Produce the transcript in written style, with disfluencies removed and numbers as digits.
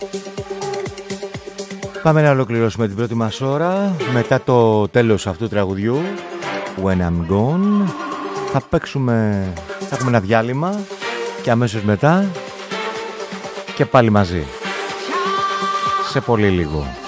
Πάμε να ολοκληρώσουμε την πρώτη μας ώρα. Μετά το τέλος αυτού του τραγουδιού, When I'm Gone, θα έχουμε ένα διάλειμμα και αμέσως μετά και πάλι μαζί. Σε πολύ λίγο.